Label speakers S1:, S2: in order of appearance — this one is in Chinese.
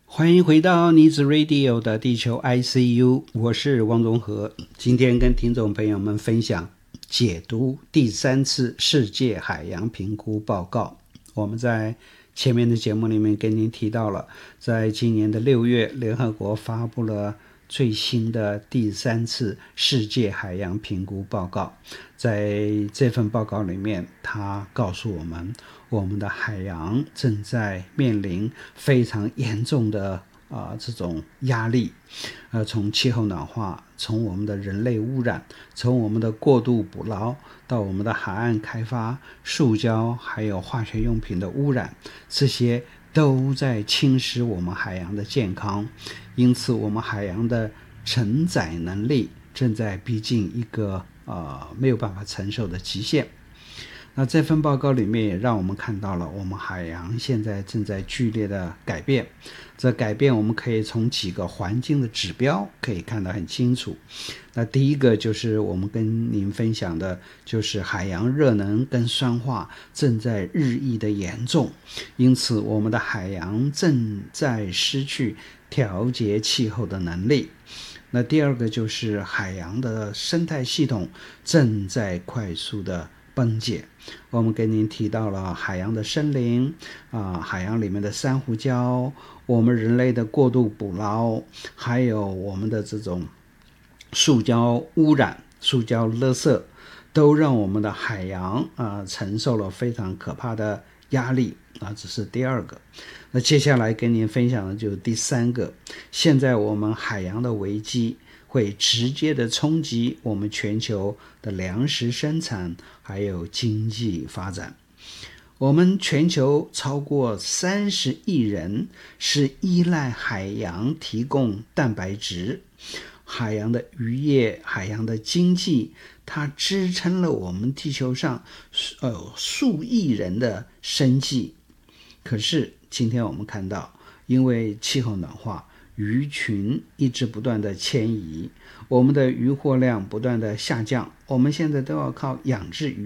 S1: 欢迎回到妮子 Radio 的地球 ICU， 我是汪宗和。今天跟听众朋友们分享解读第3次世界海洋评估报告。我们在前面的节目里面跟您提到了，在今年的6月，联合国发布了最新的第3次世界海洋评估报告。在这份报告里面，它告诉我们，我们的海洋正在面临非常严重的这种压力，从气候暖化，从我们的人类污染，从我们的过度捕捞，到我们的海岸开发、塑胶还有化学用品的污染，这些都在侵蚀我们海洋的健康。因此我们海洋的承载能力正在逼近一个没有办法承受的极限。那这份报告里面也让我们看到了我们海洋现在正在剧烈的改变。这改变我们可以从几个环境的指标可以看得很清楚。那第一个就是我们跟您分享的，就是海洋热能跟酸化正在日益的严重，因此我们的海洋正在失去调节气候的能力。那第二个就是海洋的生态系统正在快速的崩解。我们跟您提到了海洋的森林海洋里面的珊瑚礁，我们人类的过度捕捞，还有我们的这种塑胶污染、塑胶垃圾，都让我们的海洋承受了非常可怕的压力这是第二个。那接下来跟您分享的就是第三个，现在我们海洋的危机会直接的冲击我们全球的粮食生产还有经济发展。我们全球超过30亿人是依赖海洋提供蛋白质，海洋的渔业、海洋的经济，它支撑了我们地球上数亿人的生计。可是今天我们看到，因为气候暖化，鱼群一直不断的迁移，我们的渔获量不断的下降，我们现在都要靠养殖